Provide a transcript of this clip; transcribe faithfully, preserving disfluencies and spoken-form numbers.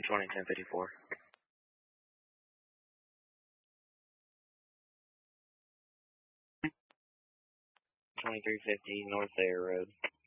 twenty ten fifty-four. twenty-three fifty North Air Road.